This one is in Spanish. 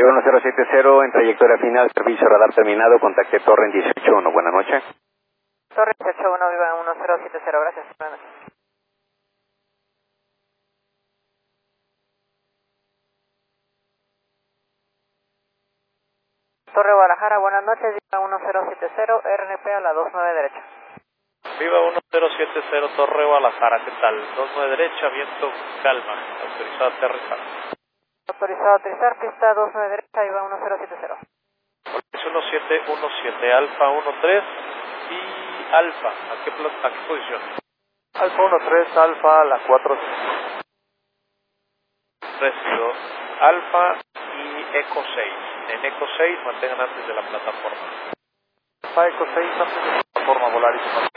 Viva 1070 en trayectoria final, servicio radar terminado, contacté Torre en 18-1, buenas noches. Torre 18-1, Viva 1070, gracias. Buenas noches. Torre Guadalajara, buenas noches, Viva 1070, RNP a la 29 derecha. Viva 1070, Torre Guadalajara, ¿qué tal? 29 derecha, viento calma, autorizado a aterrizar. Autorizado a aterrizar, pista 29 derecha, Viva 1070. Es 1717, Alfa 13 y Alfa, ¿a qué posición? Alfa 13, Alfa a la 4. Recibido, Alfa y Eco 6. En Eco 6 mantengan antes de la plataforma. Alfa Eco 6 antes de la plataforma, Volaris.